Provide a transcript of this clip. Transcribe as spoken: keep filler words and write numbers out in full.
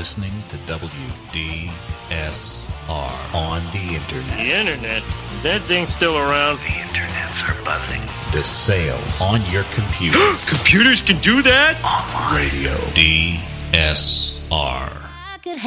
listening to W D S R on the internet. The internet? Is that thing still around? The internets are buzzing. DeSales on your computer. Computers can do that? Online. Radio D S R.